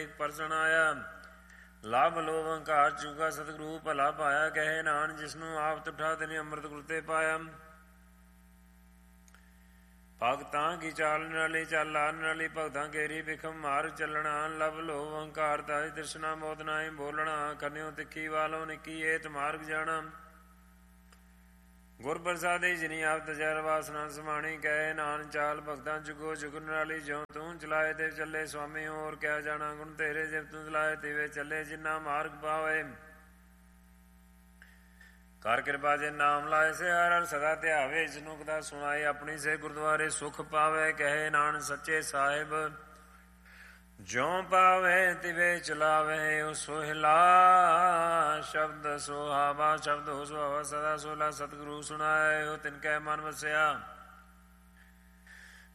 ਏਕ ਪਰਸਨ ਆਇਆ। ਲਾਭ ਲੋਭ ਹੰਕਾਰ ਚੁਗਾ ਸਤਿਗੁਰੂ ਭਲਾ ਪਾਇਆ। ਕਹੇ ਨਾਨਕ ਜਿਸਨੂੰ ਆਪ ਤੁਠਾ ਤੈਨੇ ਅੰਮ੍ਰਿਤ ਗੁਰਤੇ ਪਾਇਆ। ਭਗਤਾਂ ਕੀ ਚਾਲ ਨਿਰਾਲੀ ਚਾਲਾ ਨਿਰਾਲੀ। ਭਗਤਾਂ ਕੇਰੀ ਬਿਖਮ ਮਾਰਗ ਚੱਲਣਾ। ਲਵ ਲੋਭ ਹੰਕਾਰ ਤਾਜ ਤ੍ਰਿਸ਼ਨਾ ਮੋਦ ਨਾਹੀ ਬੋਲਣਾ। ਕਰਨਿਓ ਤਿੱਖੀ ਵਾਲੋ ਨਿੱਕੀ ਏਤ ਮਾਰਗ ਜਾਣਾ। ਗੁਰ ਪ੍ਰਸਾਦੇ ਜਿਨੀ ਆਪ ਤਜਰ ਵਾਸਨਾ ਸਮਾਣੀ। ਕਹੇ ਨਾਨਕ ਚਾਲ ਭਗਤਾਂ ਜੁਗੋ ਜੁਗ ਨਿਰਾਲੀ। ਜਿਉ ਤੂੰ ਚਲਾਏ ਤੇ ਚੱਲੇ ਸੁਆਮੀ ਹੋਰ ਕਿਆ ਜਾਣਾ। ਗੁਣ ਤੇਰੇ ਜਿਵ ਤੂੰ ਚਲਾਏ ਤਿਵੇਂ ਚੱਲੇ ਜਿੰਨਾ ਮਾਰਗ ਪਾਵੇ। ਕਰ ਕਿਰਪਾ ਜੇ ਨਾਮ ਲਾਏ ਸੇ ਹਰ ਹਰ ਸਦਾ ਧਿਆਵੇ। ਜਨੁਕ ਦਾ ਸੁਣਾਏ ਆਪਣੀ ਸੇ ਗੁਰਦੁਆਰੇ ਸੁਖ ਪਾਵੇ। ਕਹੇ ਨਾਨਕ ਸੱਚੇ ਸਾਹਿਬ ਜਿਉ ਪਾਵੇ ਤਿਵੇਂ ਚਲਾਵੇ। ਉਹ ਸੋਹਿਲਾ ਸ਼ਬਦ ਸੁਹਾਵਾ ਸ਼ਬਦ ਹੋ ਸੁਹਾਵਾ ਸਦਾ ਸੋਹਿਲਾ। ਸਤਿਗੁਰੂ ਸੁਣਾਏ ਉਹ ਤਿਨ ਕੈ ਮਨ ਵਸਿਆ।